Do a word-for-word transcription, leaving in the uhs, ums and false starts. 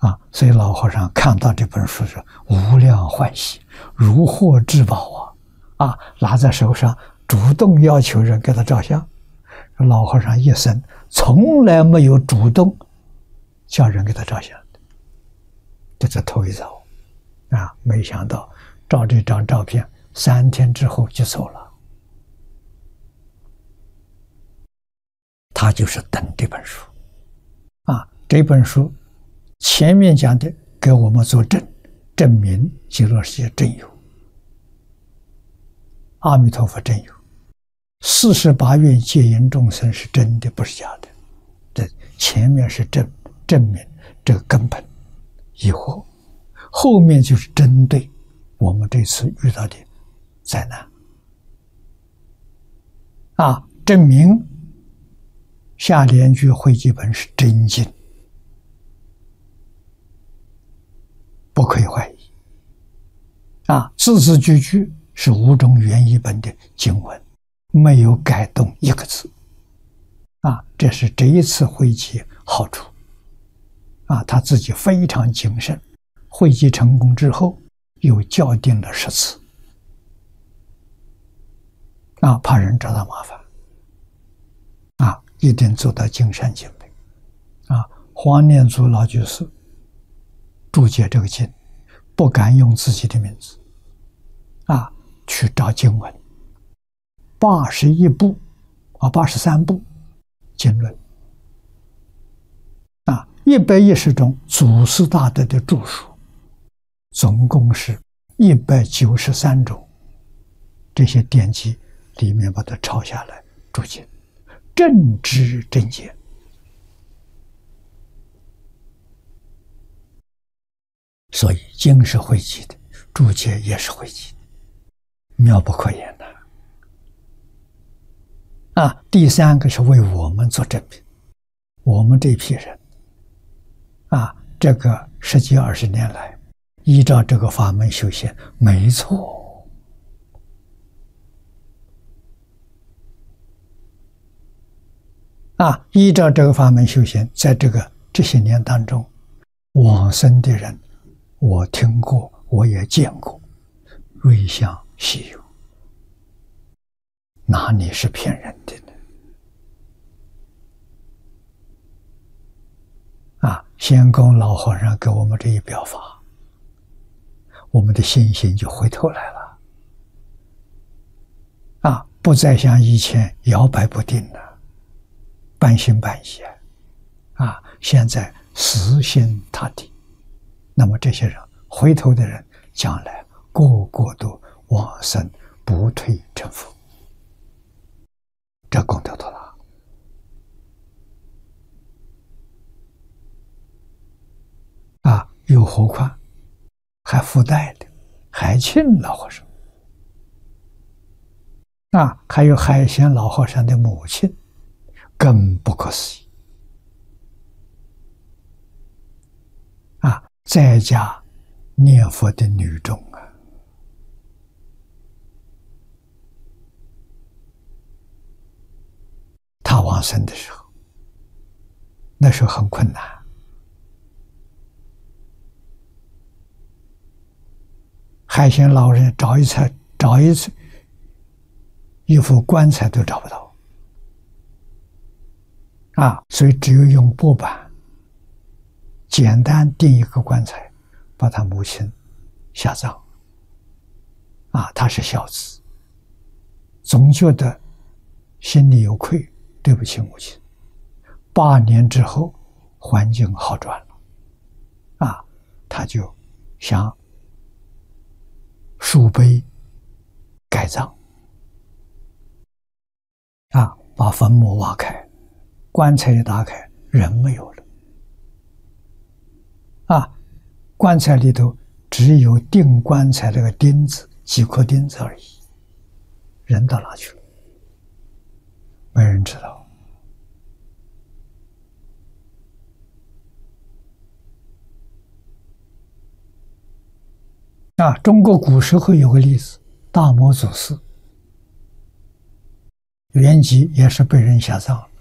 啊，所以老和尚看到这本书是无量欢喜，如获至宝啊！啊，拿在手上，主动要求人给他照相。老和尚一生从来没有主动叫人给他照相的，这是头一遭啊！没想到照这张照片，三天之后就走了。他就是等这本书啊！这本书前面讲的给我们做证，证明极乐世界真有，阿弥陀佛真有，四十八愿戒引众生是真的，不是假的。这前面是证证明这个根本疑惑，后面就是针对我们这次遇到的灾难啊，证明下联句汇集本是真经，不可以怀疑啊，字字句句是五种原译本的经文，没有改动一个字啊，这是这一次汇集好处啊，他自己非常谨慎，汇集成功之后又校订了十次啊，怕人找他麻烦啊，一定做到尽善尽美啊。黄念祖老居士注解这个经，不敢用自己的名字啊，去找经文，八十一部啊，八十三部经论啊，一百一十种祖师大德的著述，总共是一百九十三种，这些典籍里面把它抄下来注解，正知正见。所以经是汇集的，注解也是汇集的，妙不可言的啊！第三个是为我们做证明，我们这批人啊，这个十几二十年来，依照这个法门修行，没错啊！依照这个法门修行，在这个这些年当中，往生的人，我听过，我也见过，瑞相稀有，哪里是骗人的呢？啊！先公老和尚给我们这一表法，我们的信心就回头来了啊！不再像以前摇摆不定了，半信半疑啊！现在死心塌地。那么这些人回头的人，将来个个都往生不退成佛，这功德多大啊！又何况还附带的海庆老和尚啊，还有海贤老和尚的母亲，更不可思议啊！在家念佛的女众啊，他往生的时候，那时候很困难，海贤老人找一次找一次一副棺材都找不到啊，所以只有用薄板简单钉一个棺材，把他母亲下葬啊，他是孝子，总觉得心里有愧，对不起母亲。八年之后环境好转了啊，他就想树碑改葬啊，把坟墓挖开，棺材一打开，人没有了啊，棺材里头只有钉棺材那个钉子，几颗钉子而已，人到哪去了？没人知道啊。中国古时候有个例子，大摩祖师原籍也是被人下葬了，